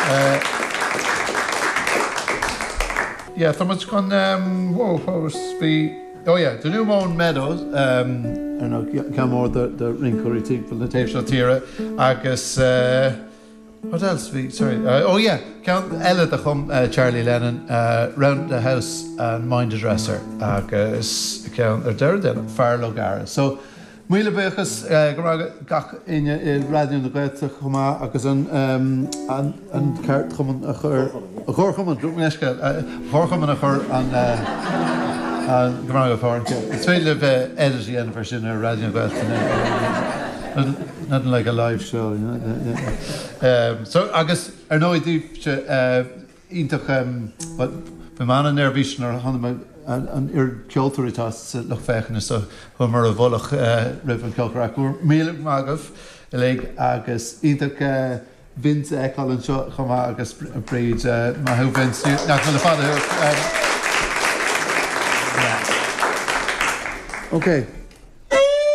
Yeah, Thomas gone the New Mown Meadows, come over the Rincurry Teak for the Tape Tira, Agus, what else? Count Ella the Hum, Charlie Lennon, round the house and mind the dresser, Agus, count there then, Farlow Gara. So, Mila Becas, gach in radio the Gret, Homa, Agus and Cart Human, a Horcom, Horcom and a Hor and Grammaga Farn. It's very live editing and version of radio Gret. Nothing like a live show, you know. So, Agus, I know I do, Intach, but the man in their vision or Hanama. An Kjoltoritas loch fechen so hummer a volach river Kilcrack meal magaf leg agus either Vince Ekal and shot Homa agus breed my who Vince not the father. Okay.